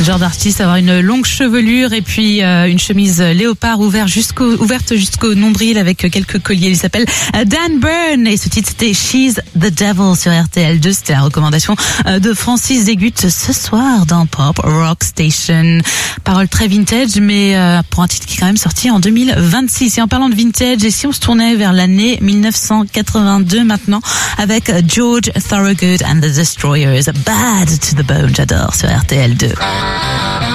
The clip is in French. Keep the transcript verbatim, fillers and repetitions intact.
C'est le genre d'artiste, avoir une longue chevelure et puis euh, une chemise léopard ouverte jusqu'au, ouverte jusqu'au nombril avec quelques colliers. Il s'appelle Dan Byrne et ce titre c'était She's the Devil sur R T L deux. C'était la recommandation de Francis Zégut ce soir dans Pop Rock Station. Parole très vintage, mais euh, pour un titre qui est quand même sorti en deux mille vingt-six. Et en parlant de vintage, et si on se tournait vers l'année mille neuf cent quatre-vingt-deux maintenant avec George Thorogood and the Destroyers, Bad to the Bone, j'adore sur R T L deux.